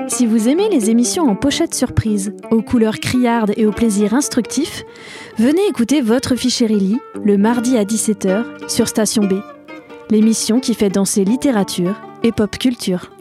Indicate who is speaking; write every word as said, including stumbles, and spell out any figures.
Speaker 1: Si vous aimez les émissions en pochette surprise, aux couleurs criardes et au plaisir instructif, venez écouter Votre Fichérélie le mardi à dix-sept heures sur Station B, l'émission qui fait danser littérature et pop culture.